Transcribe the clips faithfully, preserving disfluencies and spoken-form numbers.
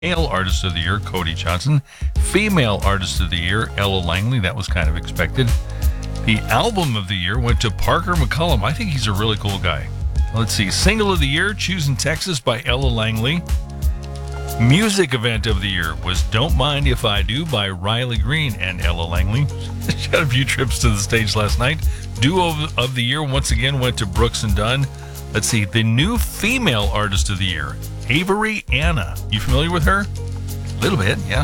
Male Artist of the Year, Cody Johnson. Female Artist of the Year, Ella Langley. That was kind of expected. The Album of the Year went to Parker McCollum. I think he's a really cool guy. Let's see. Single of the Year, Choosing Texas by Ella Langley. Music Event of the Year was Don't Mind If I Do by Riley Green and Ella Langley. She had a few trips to the stage last night. Duo of the Year once again went to Brooks and Dunn. Let's see. The New Female Artist of the Year, Avery Anna. You familiar with her? A little bit, yeah.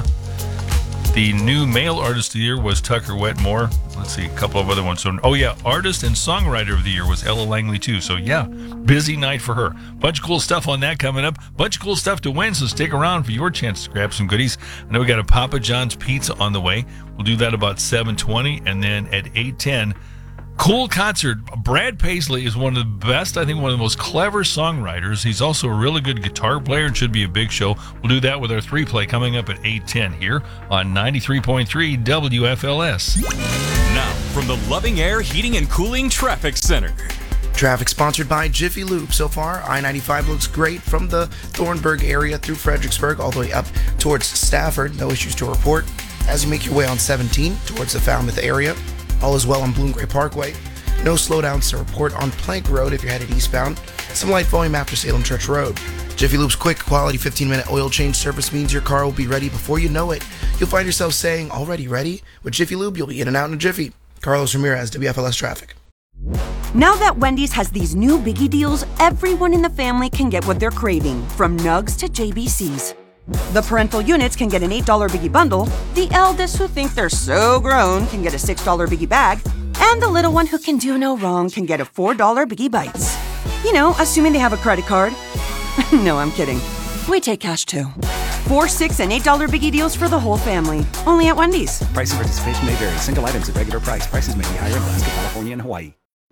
The New Male Artist of the Year was Tucker Wetmore. Let's see, a couple of other ones. So, oh, yeah, Artist and Songwriter of the Year was Ella Langley, too. So, yeah, busy night for her. Bunch of cool stuff on that coming up. Bunch of cool stuff to win, so stick around for your chance to grab some goodies. I know we got a Papa John's Pizza on the way. We'll do that about seven twenty, and then at eight ten, cool concert. Brad Paisley is one of the best, I think one of the most clever songwriters. He's also a really good guitar player and should be a big show. We'll do that with our three play coming up at eight ten here on ninety-three point three W F L S. Now, from the Loving Air Heating and Cooling Traffic Center. Traffic sponsored by Jiffy Lube. So far, I ninety-five looks great from the Thornburg area through Fredericksburg all the way up towards Stafford. No issues to report. As you make your way on seventeen towards the Falmouth area, all is well on Bloom Gray Parkway. No slowdowns to report on Plank Road if you're headed eastbound. Some light volume after Salem Church Road. Jiffy Lube's quick, quality fifteen-minute oil change service means your car will be ready before you know it. You'll find yourself saying, already ready? With Jiffy Lube, you'll be in and out in a jiffy. Carlos Ramirez, W F L S Traffic. Now that Wendy's has these new biggie deals, everyone in the family can get what they're craving, from nugs to J B Cs. The parental units can get an eight dollar biggie bundle, the eldest who think they're so grown can get a six dollar biggie bag, and the little one who can do no wrong can get a four dollar biggie bites. You know, assuming they have a credit card. No, I'm kidding. We take cash too. Four, six, and eight dollar biggie deals for the whole family. Only at Wendy's. Price and participation may vary. Single items at regular price. Prices may be higher in Alaska, California, and Hawaii.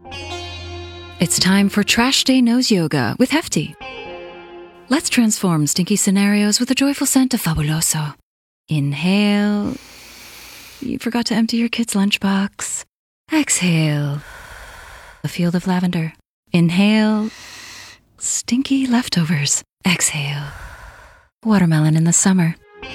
It's time for Trash Day Nose Yoga with Hefty. Let's transform stinky scenarios with a joyful scent of Fabuloso. Inhale. You forgot to empty your kid's lunchbox. Exhale. A field of lavender. Inhale. Stinky leftovers. Exhale. Watermelon in the summer.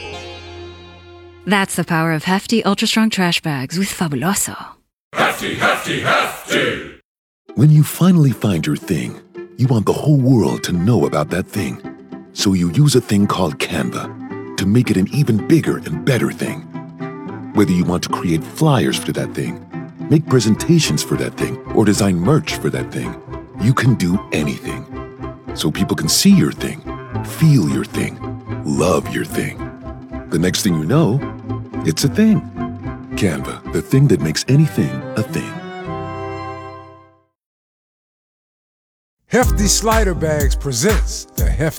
That's the power of Hefty Ultra Strong Trash Bags with Fabuloso. Hefty, hefty, hefty! When you finally find your thing, you want the whole world to know about that thing. So you use a thing called Canva to make it an even bigger and better thing. Whether you want to create flyers for that thing, make presentations for that thing, or design merch for that thing, you can do anything. So people can see your thing, feel your thing, love your thing. The next thing you know, it's a thing. Canva, the thing that makes anything a thing. Hefty Slider Bags presents the Hefty